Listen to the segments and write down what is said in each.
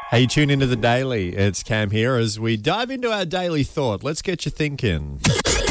Hey, tune into the Daily. It's Cam here as we dive into our daily thought. Let's get you thinking.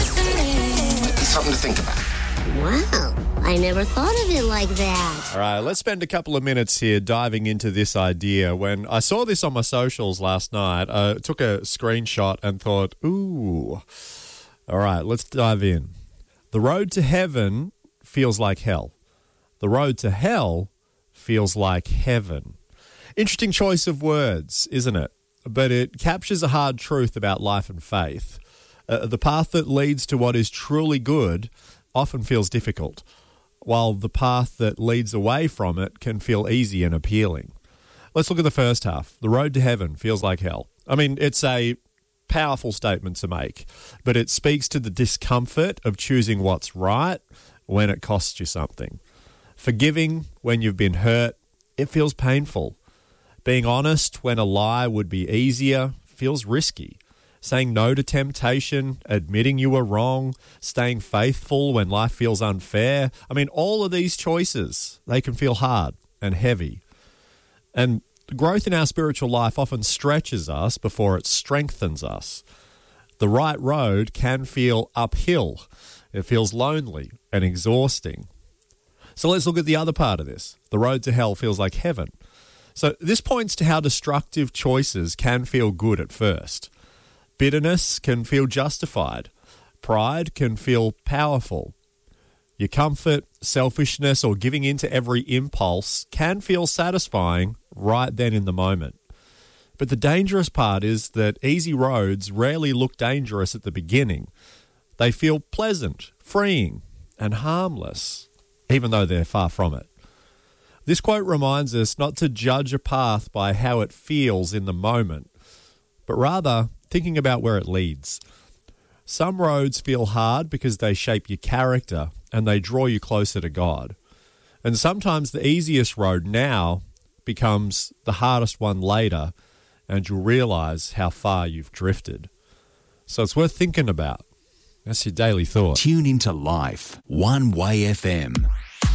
Something to think about. Wow, I never thought of it like that. All right, let's spend a couple of minutes here diving into this idea. When I saw this on my socials last night, I took a screenshot and thought, ooh. All right, let's dive in. The road to heaven feels like hell. The road to hell feels like heaven. Interesting choice of words, isn't it? But it captures a hard truth about life and faith. The path that leads to what is truly good often feels difficult, while the path that leads away from it can feel easy and appealing. Let's look at the first half. The road to heaven feels like hell. I mean, it's a powerful statement to make, but it speaks to the discomfort of choosing what's right when it costs you something. Forgiving when you've been hurt, it feels painful. Being honest when a lie would be easier feels risky. Saying no to temptation, admitting you were wrong, staying faithful when life feels unfair. I mean, all of these choices, they can feel hard and heavy. And growth in our spiritual life often stretches us before it strengthens us. The right road can feel uphill. It feels lonely and exhausting. So let's look at the other part of this. The road to hell feels like heaven. So this points to how destructive choices can feel good at first. Bitterness can feel justified. Pride can feel powerful. Your comfort, selfishness, or giving in to every impulse can feel satisfying right then in the moment. But the dangerous part is that easy roads rarely look dangerous at the beginning. They feel pleasant, freeing, and harmless, even though they're far from it. This quote reminds us not to judge a path by how it feels in the moment, but rather thinking about where it leads. Some roads feel hard because they shape your character and they draw you closer to God. And sometimes the easiest road now becomes the hardest one later, and you'll realize how far you've drifted. So it's worth thinking about. That's your daily thought. Tune into Life, One Way FM.